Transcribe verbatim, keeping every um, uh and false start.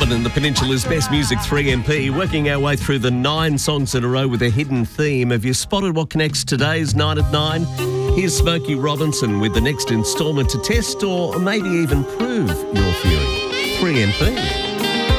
Robin and the Peninsula's Best Music three M P, working our way through the nine songs in a row with a hidden theme. Have you spotted what connects today's nine at nine? Here's Smokey Robinson with the next instalment to test or maybe even prove your theory. three M P.